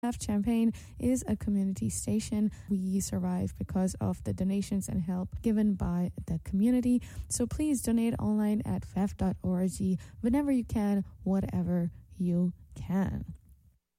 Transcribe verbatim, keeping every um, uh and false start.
F Champaign is a community station. We survive because of the donations and help given by the community. So please donate online at f e f dot org whenever you can, whatever you can.